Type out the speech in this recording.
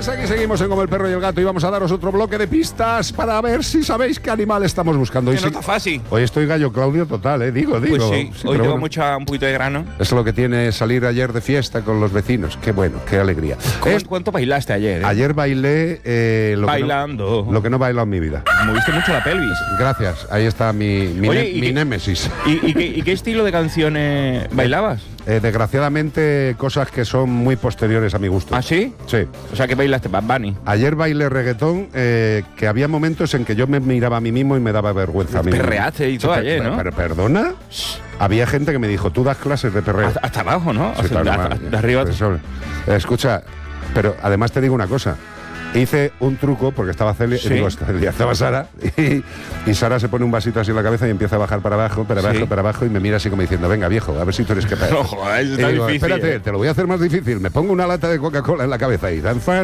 días, aquí seguimos en Como el Perro y el Gato y vamos a daros otro bloque de pistas para ver si sabéis qué animal estamos buscando. Que no está fácil. Hoy estoy gallo Claudio total, digo. Pues sí, hoy tengo bueno, un poquito de grano. Eso es lo que tiene salir ayer de fiesta con los vecinos. Qué bueno, qué alegría. ¿Cuánto bailaste ayer? Ayer bailé bailando. Lo que no he bailado en mi vida. Moviste mucho la pelvis. Gracias, ahí está mi némesis. ¿Y qué estilo de canciones bailabas? Desgraciadamente, cosas que son muy posteriores a mi gusto. ¿Ah, sí? Sí. O sea, que bailaste Bad Bunny. Ayer bailé reggaetón, que había momentos en que yo me miraba a mí mismo y me daba vergüenza a mí mismo. Perreaste y todo ayer, ¿no? Pero ¿perdona? Había gente que me dijo, tú das clases de perreo. Hasta abajo, ¿no? Sí, claro, de arriba. Escucha, pero además te digo una cosa. Hice un truco porque estaba Celia, ¿Sí? estaba Sara y Sara se pone un vasito así en la cabeza y empieza a bajar para abajo y me mira así como diciendo, venga viejo, a ver si tú eres capaz. No, joder, eso está y digo, difícil. espérate, te lo voy a hacer más difícil. Me pongo una lata de Coca-Cola en la cabeza y dan fan.